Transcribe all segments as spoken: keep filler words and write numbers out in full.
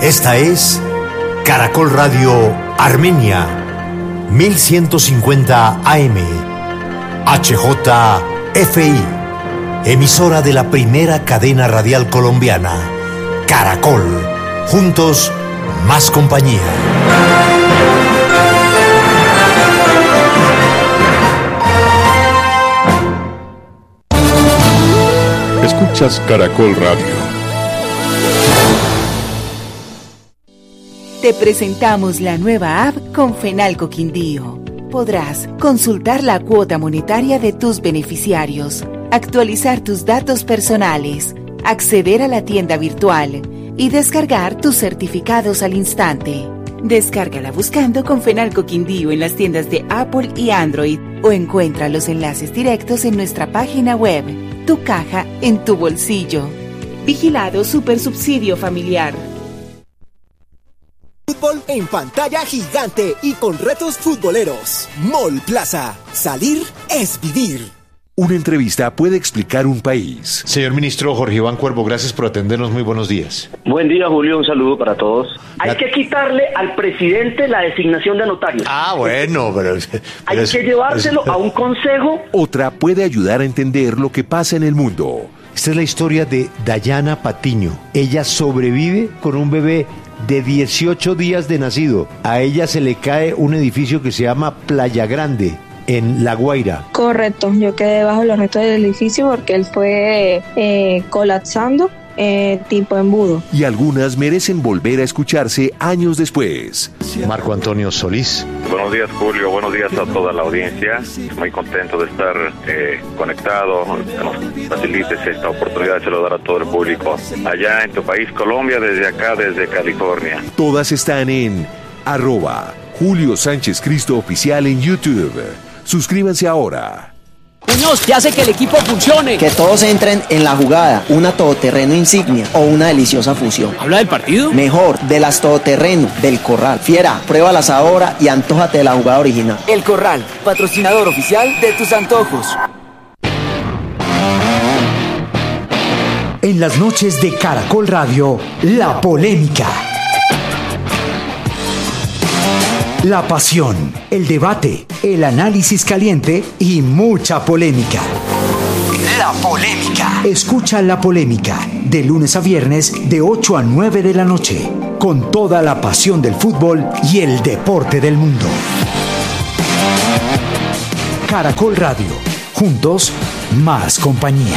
Esta es Caracol Radio Armenia, mil ciento cincuenta A M, H J F I, emisora de la primera cadena radial colombiana, Caracol. Juntos, más compañía. Escuchas Caracol Radio. Te presentamos la nueva app con Fenalco Quindío. Podrás consultar la cuota monetaria de tus beneficiarios, actualizar tus datos personales, acceder a la tienda virtual y descargar tus certificados al instante. Descárgala buscando con Fenalco Quindío en las tiendas de Apple y Android o encuentra los enlaces directos en nuestra página web. Tu caja en tu bolsillo. Vigilado Supersubsidio Familiar. Fútbol en pantalla gigante y con retos futboleros. Mall Plaza. Salir es vivir. Una entrevista puede explicar un país. Señor ministro Jorge Iván Cuervo, gracias por atendernos. Muy buenos días. Buen día, Julio. Un saludo para todos. Hay La... que quitarle al presidente la designación de notarios. Ah, bueno, pero... pero Hay es, que llevárselo es... a un consejo. Otra puede ayudar a entender lo que pasa en el mundo. Esta es la historia de Dayana Patiño. Ella sobrevive con un bebé de dieciocho días de nacido. A ella se le cae un edificio que se llama Playa Grande, en La Guaira. Correcto, yo quedé bajo los restos del edificio porque él fue eh, colapsando eh, tipo embudo. Y algunas merecen volver a escucharse años después. Marco Antonio Solís. Buenos días, Julio. Buenos días a toda la audiencia. Muy contento de estar eh, conectado. Que nos facilites esta oportunidad de saludar a todo el público allá en tu país, Colombia, desde acá, desde California. Todas están en arroba Julio Sánchez Cristo Oficial en YouTube. Suscríbanse ahora. Muñoz, ¿qué hace que el equipo funcione? Que todos entren en la jugada, una todoterreno insignia o una deliciosa fusión. ¿Habla del partido? Mejor, de las todoterreno, del Corral. Fiera, pruébalas ahora y antójate de la jugada original. El Corral, patrocinador oficial de tus antojos. En las noches de Caracol Radio, la polémica. La pasión, el debate, el análisis caliente y mucha polémica. La polémica. Escucha La Polémica, de lunes a viernes, de ocho a nueve de la noche, con toda la pasión del fútbol y el deporte del mundo. Caracol Radio, juntos, más compañía.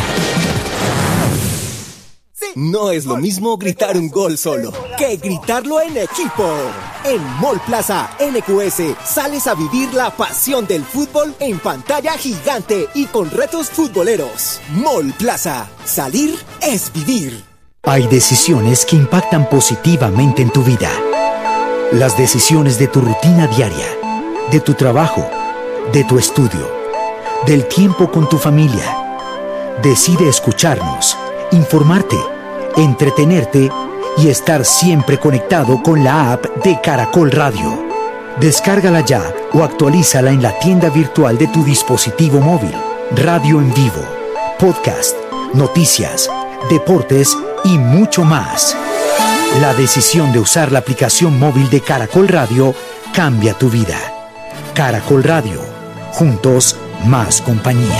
No es lo mismo gritar un gol solo que gritarlo en equipo. En Mall Plaza N Q S sales a vivir la pasión del fútbol en pantalla gigante y con retos futboleros. Mall Plaza. Salir es vivir. Hay decisiones que impactan positivamente en tu vida. Las decisiones de tu rutina diaria, de tu trabajo, de tu estudio, del tiempo con tu familia. Decide escucharnos, informarte, entretenerte y estar siempre conectado con la app de Caracol Radio. Descárgala ya o actualízala en la tienda virtual de tu dispositivo móvil. Radio en vivo, podcast, noticias, deportes y mucho más. La decisión de usar la aplicación móvil de Caracol Radio cambia tu vida. Caracol Radio, juntos, más compañía.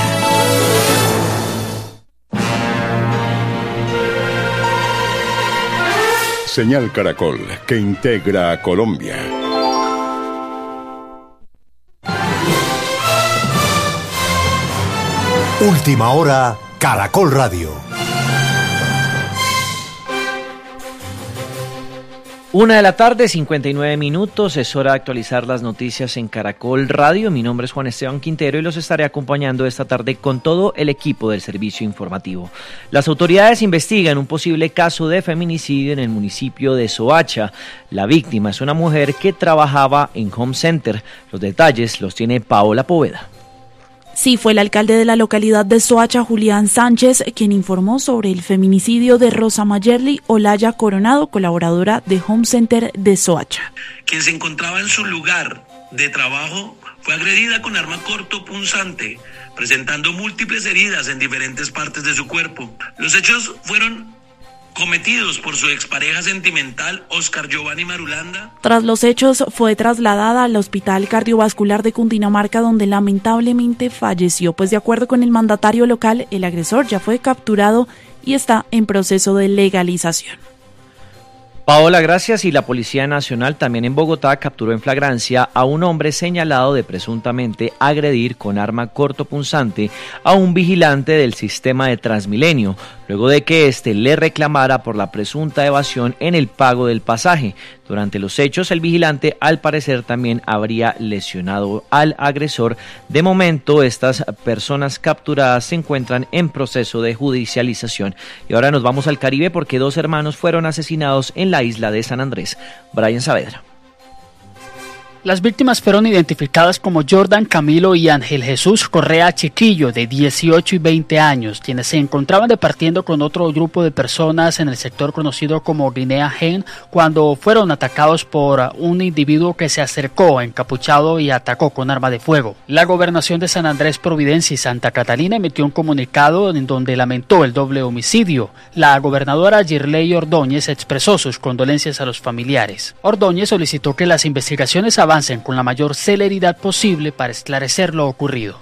Señal Caracol, que integra a Colombia. Última hora, Caracol Radio. Una de la tarde, cincuenta y nueve minutos, es hora de actualizar las noticias en Caracol Radio. Mi nombre es Juan Esteban Quintero y los estaré acompañando esta tarde con todo el equipo del servicio informativo. Las autoridades investigan un posible caso de feminicidio en el municipio de Soacha. La víctima es una mujer que trabajaba en Home Center. Los detalles los tiene Paola Poveda. Sí, fue el alcalde de la localidad de Soacha, Julián Sánchez, quien informó sobre el feminicidio de Rosa Mayerly Olaya Coronado, colaboradora de Home Center de Soacha. Quien se encontraba en su lugar de trabajo fue agredida con arma corto punzante, presentando múltiples heridas en diferentes partes de su cuerpo. Los hechos fueron cometidos por su expareja sentimental Oscar Giovanni Marulanda. Tras los hechos, fue trasladada al Hospital Cardiovascular de Cundinamarca, donde lamentablemente falleció, pues de acuerdo con el mandatario local, el agresor ya fue capturado y está en proceso de legalización. Paola, gracias. Y la Policía Nacional también en Bogotá capturó en flagrancia a un hombre señalado de presuntamente agredir con arma cortopunzante a un vigilante del sistema de Transmilenio, luego de que éste le reclamara por la presunta evasión en el pago del pasaje. Durante los hechos, el vigilante al parecer también habría lesionado al agresor. De momento, estas personas capturadas se encuentran en proceso de judicialización. Y ahora nos vamos al Caribe porque dos hermanos fueron asesinados en la isla de San Andrés. Brian Saavedra. Las víctimas fueron identificadas como Jordan Camilo y Ángel Jesús Correa Chiquillo, de dieciocho y veinte años, quienes se encontraban departiendo con otro grupo de personas en el sector conocido como Guinea Gen, cuando fueron atacados por un individuo que se acercó encapuchado y atacó con arma de fuego. La gobernación de San Andrés, Providencia y Santa Catalina emitió un comunicado en donde lamentó el doble homicidio. La gobernadora Girley Ordóñez expresó sus condolencias a los familiares. Ordóñez solicitó que las investigaciones avancen con la mayor celeridad posible para esclarecer lo ocurrido.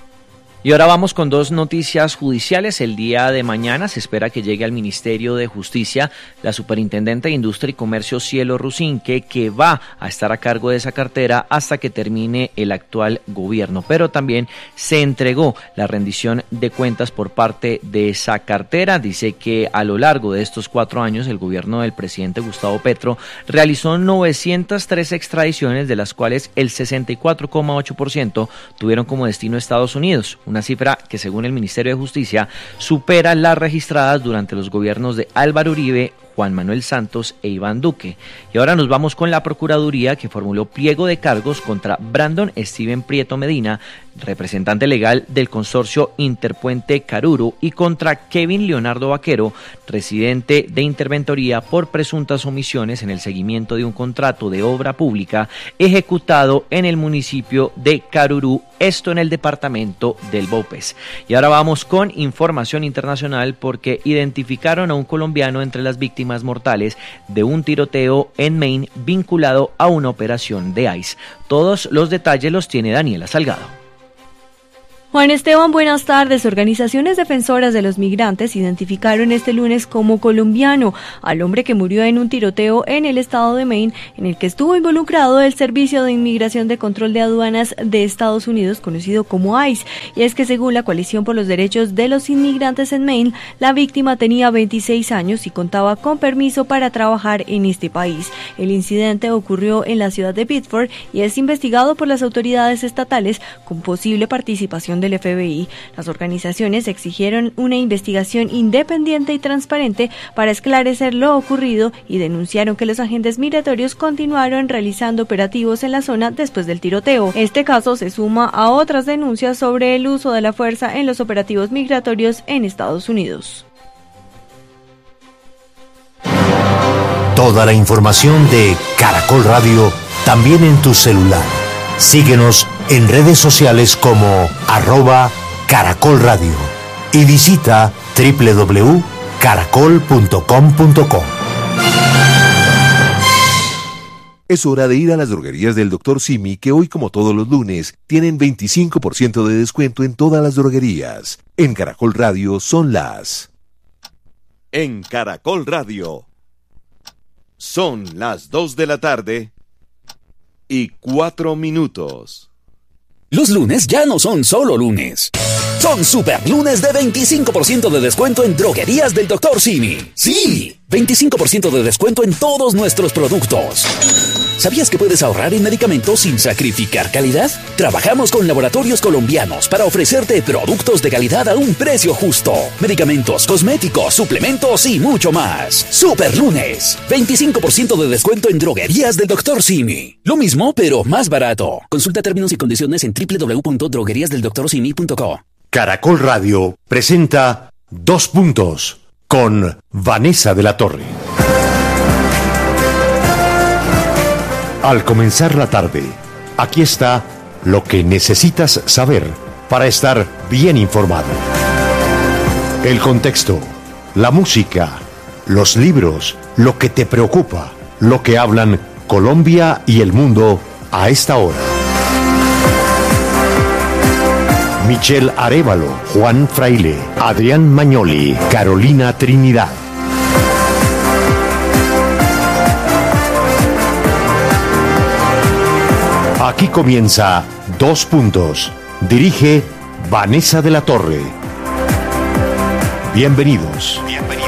Y ahora vamos con dos noticias judiciales. El día de mañana se espera que llegue al Ministerio de Justicia la Superintendente de Industria y Comercio Cielo Rusinque, que va a estar a cargo de esa cartera hasta que termine el actual gobierno. Pero también se entregó la rendición de cuentas por parte de esa cartera. Dice que a lo largo de estos cuatro años el gobierno del presidente Gustavo Petro realizó novecientas tres extradiciones, de las cuales el sesenta y cuatro coma ocho por ciento tuvieron como destino Estados Unidos. Una cifra que, según el Ministerio de Justicia, supera las registradas durante los gobiernos de Álvaro Uribe, Juan Manuel Santos e Iván Duque. Y ahora nos vamos con la Procuraduría, que formuló pliego de cargos contra Brandon Steven Prieto Medina, representante legal del consorcio Interpuente Caruru, y contra Kevin Leonardo Vaquero, residente de Interventoría, por presuntas omisiones en el seguimiento de un contrato de obra pública ejecutado en el municipio de Caruru, esto en el departamento del Bopes. Y ahora vamos con información internacional, porque identificaron a un colombiano entre las víctimas mortales de un tiroteo en Maine vinculado a una operación de ICE. Todos los detalles los tiene Daniela Salgado. Juan Esteban, buenas tardes. Organizaciones defensoras de los migrantes identificaron este lunes como colombiano al hombre que murió en un tiroteo en el estado de Maine, en el que estuvo involucrado el Servicio de Inmigración de Control de Aduanas de Estados Unidos, conocido como ICE. Y es que, según la Coalición por los Derechos de los Inmigrantes en Maine, la víctima tenía veintiséis años y contaba con permiso para trabajar en este país. El incidente ocurrió en la ciudad de Biddeford y es investigado por las autoridades estatales con posible participación de del F B I. Las organizaciones exigieron una investigación independiente y transparente para esclarecer lo ocurrido y denunciaron que los agentes migratorios continuaron realizando operativos en la zona después del tiroteo. Este caso se suma a otras denuncias sobre el uso de la fuerza en los operativos migratorios en Estados Unidos. Toda la información de Caracol Radio también en tu celular. Síguenos en redes sociales como arroba Caracol Radio y visita doble u doble u doble u punto caracol punto com punto co. Es hora de ir a las droguerías del doctor Simi, que hoy, como todos los lunes, tienen veinticinco por ciento de descuento en todas las droguerías. En Caracol Radio son las... En Caracol Radio son las dos de la tarde y cuatro minutos. Los lunes ya no son solo lunes. Son super lunes de veinticinco por ciento de descuento en droguerías del doctor Simi. ¡Sí! veinticinco por ciento de descuento en todos nuestros productos. ¿Sabías que puedes ahorrar en medicamentos sin sacrificar calidad? Trabajamos con laboratorios colombianos para ofrecerte productos de calidad a un precio justo. Medicamentos, cosméticos, suplementos y mucho más. Super lunes. veinticinco por ciento de descuento en droguerías del doctor Simi. Lo mismo, pero más barato. Consulta términos y condiciones en doble u doble u doble u punto droguerías del doctor simi punto co. Caracol Radio presenta Dos Puntos con Vanessa de la Torre. Al comenzar la tarde, aquí está lo que necesitas saber para estar bien informado. El contexto, la música, los libros, lo que te preocupa, lo que hablan Colombia y el mundo a esta hora. Michelle Arévalo, Juan Fraile, Adrián Mañoli, Carolina Trinidad. Aquí comienza Dos Puntos. Dirige Vanessa de la Torre. Bienvenidos.